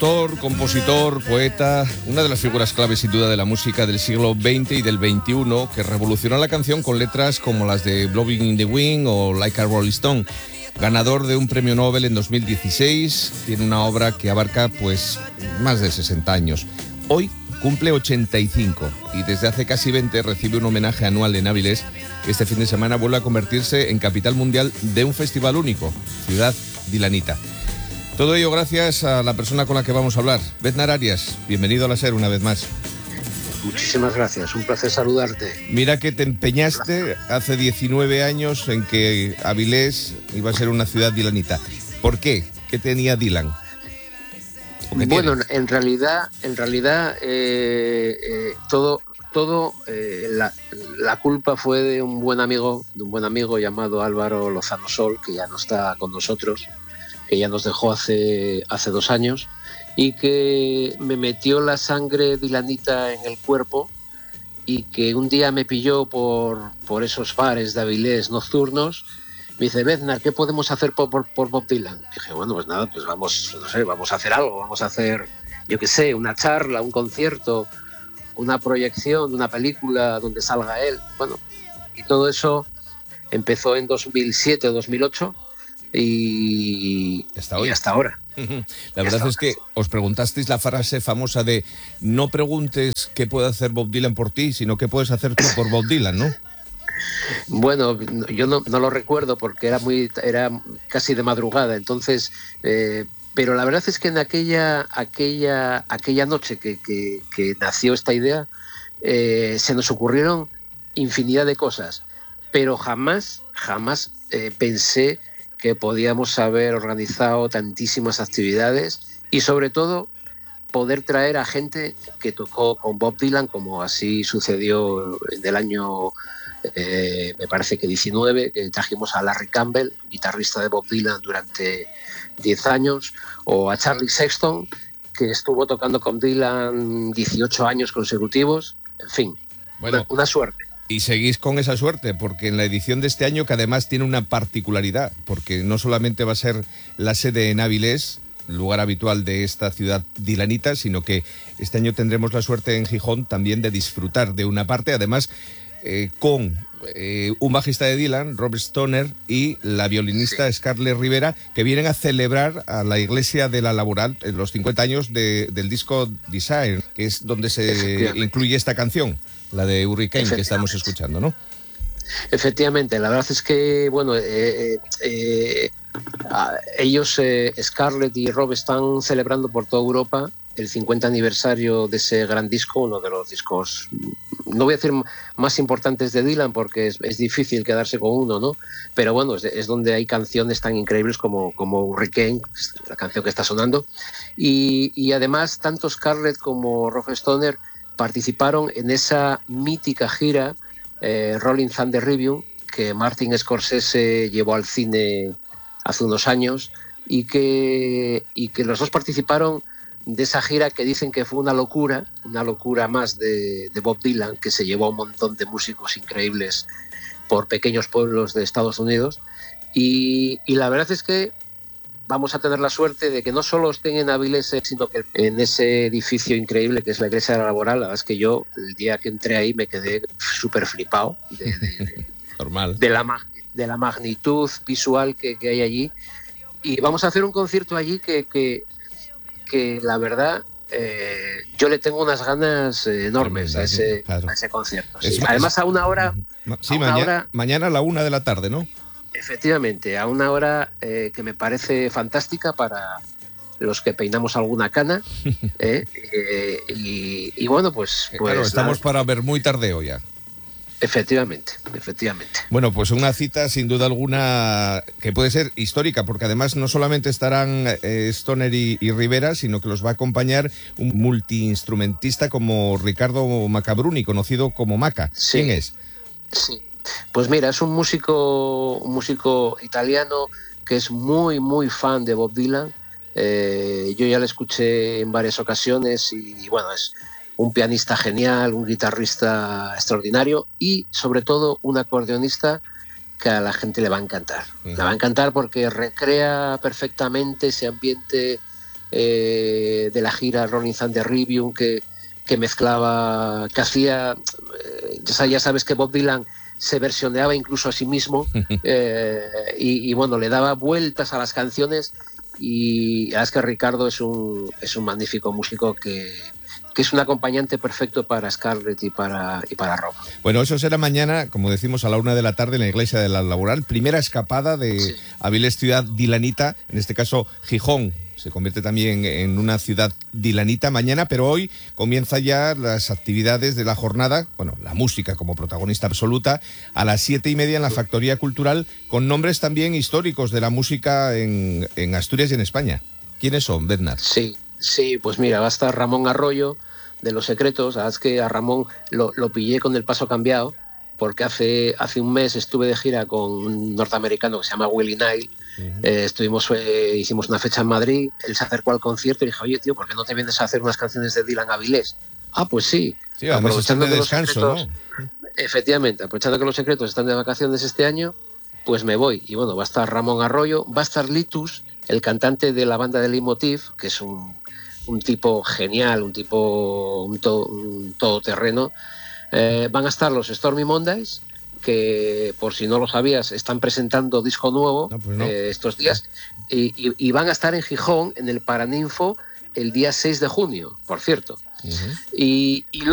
Autor, compositor, poeta, una de las figuras claves sin duda de la música del siglo XX y del XXI, que revolucionó la canción con letras como las de Blowing in the Wind o Like a Rolling Stone. Ganador de un premio Nobel en 2016, tiene una obra que abarca pues más de 60 años. Hoy cumple 85 y desde hace casi 20 recibe un homenaje anual en Avilés, que este fin de semana vuelve a convertirse en capital mundial de un festival único, Ciudad Dilanita. Todo ello gracias a la persona con la que vamos a hablar, Bednar Arias. Bienvenido a la SER una vez más. Muchísimas gracias, un placer saludarte. Mira que te empeñaste hace 19 años en que Avilés iba a ser una ciudad dilanita. ¿Por qué? ¿Qué tenía Dylan? Bueno, en realidad, la culpa fue de un buen amigo llamado Álvaro Lozano Sol, que ya no está con nosotros, que ya nos dejó hace 2 años, y que me metió la sangre dilanita en el cuerpo, y que un día me pilló por esos bares de Avilés nocturnos. Me dice: Bednar, ¿qué podemos hacer por Bob Dylan? Dije, bueno, pues nada, pues vamos a hacer algo, vamos a hacer, yo qué sé, una charla, un concierto, una proyección de una película donde salga él. Bueno, y todo eso empezó en 2007 o 2008 y hasta ahora. La verdad es que os preguntasteis la frase famosa de no preguntes qué puede hacer Bob Dylan por ti, sino qué puedes hacer tú por Bob Dylan, ¿no? Bueno, yo no lo recuerdo porque era casi de madrugada, entonces, pero la verdad es que en aquella noche que nació esta idea, se nos ocurrieron infinidad de cosas, pero jamás pensé que podíamos haber organizado tantísimas actividades y sobre todo poder traer a gente que tocó con Bob Dylan, como así sucedió en el año me parece que 19, que trajimos a Larry Campbell, guitarrista de Bob Dylan durante 10 años, o a Charlie Sexton, que estuvo tocando con Dylan 18 años consecutivos. En fin, bueno, una suerte. Y seguís con esa suerte, porque en la edición de este año, que además tiene una particularidad, porque no solamente va a ser la sede en Avilés, lugar habitual de esta ciudad dilanita, sino que este año tendremos la suerte en Gijón también de disfrutar de una parte, además con un bajista de Dylan, Robert Stoner, y la violinista Scarlett Rivera, que vienen a celebrar a la Iglesia de la Laboral los 50 años del disco Desire, que es donde se incluye esta canción, la de Hurricane, que estamos escuchando, ¿no? Efectivamente, la verdad es que, bueno, ellos, Scarlett y Rob, están celebrando por toda Europa el 50 aniversario de ese gran disco, uno de los discos, no voy a decir más importantes de Dylan, porque es difícil quedarse con uno, ¿no? Pero bueno, es donde hay canciones tan increíbles como Hurricane, la canción que está sonando, y además tanto Scarlett como Rob Stoner participaron en esa mítica gira Rolling Thunder Review, que Martin Scorsese llevó al cine hace unos años, y que los dos participaron de esa gira que dicen que fue una locura más de Bob Dylan, que se llevó a un montón de músicos increíbles por pequeños pueblos de Estados Unidos. Y la verdad es que vamos a tener la suerte de que no solo estén en Avilés, sino que en ese edificio increíble que es la Iglesia de la Laboral. La verdad es que yo, el día que entré ahí, me quedé súper flipado normal, de la magnitud visual que hay allí. Y vamos a hacer un concierto allí que la verdad, yo le tengo unas ganas enormes a ese concierto. Sí. Además, a una hora... Sí, mañana a la 1 de la tarde, ¿no? Efectivamente, a una hora que me parece fantástica para los que peinamos alguna cana. Y bueno, pues claro, estamos para ver muy tardeo ya. Efectivamente. Bueno, pues una cita sin duda alguna que puede ser histórica, porque además no solamente estarán Stoner y Rivera, sino que los va a acompañar un multiinstrumentista como Riccardo Macabruni, conocido como Maca. Sí. ¿Quién es? Sí, pues mira, es un músico italiano que es muy, muy fan de Bob Dylan. Yo ya le escuché en varias ocasiones y bueno, es un pianista genial, un guitarrista extraordinario y sobre todo un acordeonista que a la gente le va a encantar. Le va a encantar porque recrea perfectamente ese ambiente de la gira Rolling Thunder Review, que mezclaba, que hacía, ya sabes que Bob Dylan se versioneaba incluso a sí mismo, y bueno, le daba vueltas a las canciones, y la verdad es que Ricardo es un magnífico músico que es un acompañante perfecto para Scarlett y para Rob. Bueno, eso será mañana, como decimos, a la 1 de la tarde en la Iglesia de la Laboral. Primera escapada de Avilés, ciudad dilanita, en este caso Gijón. Se convierte también en una ciudad dilanita mañana, pero hoy comienza ya las actividades de la jornada, bueno, la música como protagonista absoluta, a las 7:30 en la Factoría Cultural, con nombres también históricos de la música en Asturias y en España. ¿Quiénes son, Bernard? Sí, pues mira, va a estar Ramón Arroyo, de Los Secretos. Es que a Ramón lo pillé con el paso cambiado, porque hace un mes estuve de gira con un norteamericano que se llama Willie Nile. Hicimos una fecha en Madrid, él se acercó al concierto y dije, oye, tío, ¿por qué no te vienes a hacer unas canciones de Dylan Avilés? Ah, pues sí, aprovechando que descanso, Los Secretos, ¿no? Efectivamente, aprovechando que Los Secretos están de vacaciones este año, pues me voy. Y bueno, va a estar Ramón Arroyo, va a estar Litus, el cantante de la banda de Leitmotiv, que es un tipo genial, un todoterreno. Van a estar los Stormy Mondays, que por si no lo sabías están presentando disco nuevo estos días, y van a estar en Gijón en el Paraninfo el día 6 de junio, por cierto. Y